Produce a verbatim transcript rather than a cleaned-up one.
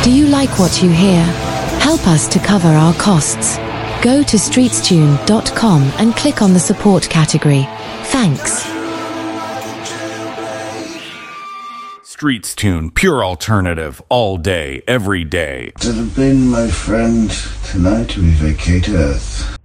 Do you like what you hear? Help us to cover our costs. Go to streetstune dot com and click on the support category. Thanks. Streetstune, pure alternative, all day, every day. It had been my friend tonight we vacate Earth.